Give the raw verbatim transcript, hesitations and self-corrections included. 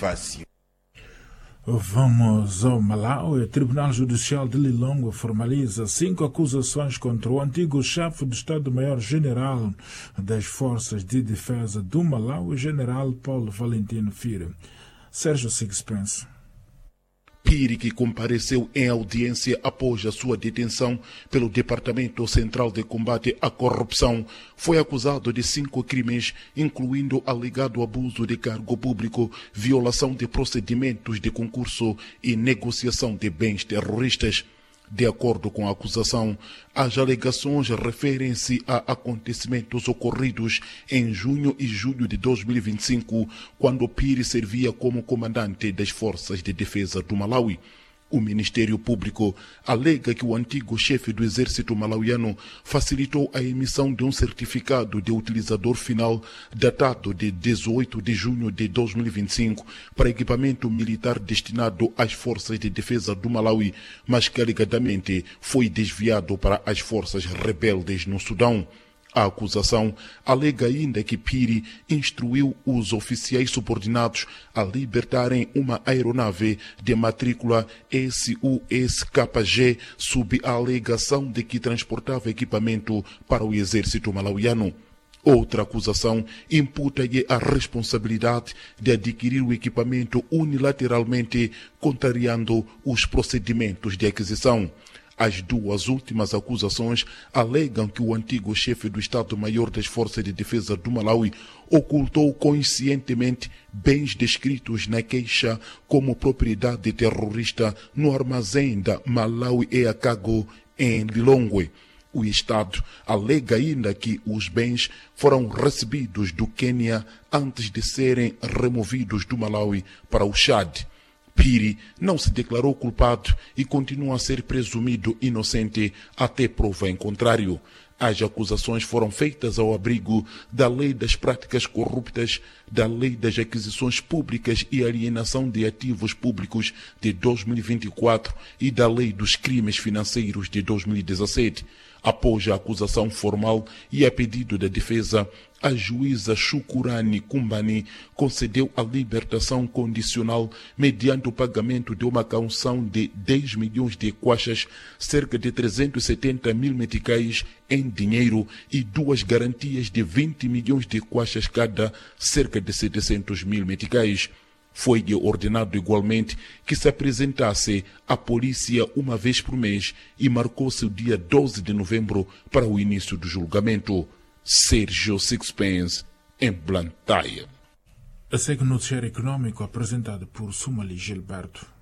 fácil. Vamos ao Malawi. O Tribunal Judicial de Lilongwe formaliza cinco acusações contra o antigo chefe do Estado-Maior-General das Forças de Defesa do Malawi, General Paulo Valentino Filho. Sérgio Sixpence. Piri, que compareceu em audiência após a sua detenção pelo Departamento Central de Combate à Corrupção, foi acusado de cinco crimes, incluindo alegado abuso de cargo público, violação de procedimentos de concurso e negociação de bens terroristas. De acordo com a acusação, as alegações referem-se a acontecimentos ocorridos em junho e julho de dois mil e vinte e cinco, quando Piri servia como comandante das Forças de Defesa do Malawi. O Ministério Público alega que o antigo chefe do exército malauiano facilitou a emissão de um certificado de utilizador final datado de dezoito de junho de dois mil e vinte e cinco para equipamento militar destinado às forças de defesa do Malawi, mas que alegadamente foi desviado para as forças rebeldes no Sudão. A acusação alega ainda que Piri instruiu os oficiais subordinados a libertarem uma aeronave de matrícula S U S K G sob a alegação de que transportava equipamento para o exército malauiano. Outra acusação imputa-lhe a responsabilidade de adquirir o equipamento unilateralmente, contrariando os procedimentos de aquisição. As duas últimas acusações alegam que o antigo chefe do Estado-Maior das Forças de Defesa do Malawi ocultou conscientemente bens descritos na queixa como propriedade terrorista no armazém da Malawi Air Cargo em Lilongwe. O Estado alega ainda que os bens foram recebidos do Quênia antes de serem removidos do Malawi para o Chad. Piri não se declarou culpado e continua a ser presumido inocente até prova em contrário. As acusações foram feitas ao abrigo da Lei das Práticas Corruptas, da Lei das Aquisições Públicas e Alienação de Ativos Públicos de dois mil e vinte e quatro e da Lei dos Crimes Financeiros de dois mil e dezassete. Após a acusação formal e a pedido da defesa, a juíza Shukurani Kumbani concedeu a libertação condicional mediante o pagamento de uma caução de dez milhões de kwaxas, cerca de trezentos e setenta mil meticais em dinheiro, e duas garantias de vinte milhões de kwaxas cada, cerca de setecentos mil meticais. Foi-lhe ordenado igualmente que se apresentasse à polícia uma vez por mês e marcou-se o dia doze de novembro para o início do julgamento. Sérgio Sixpence, em Blantyre. A segue o noticiário econômico apresentado por Sumali Gilberto.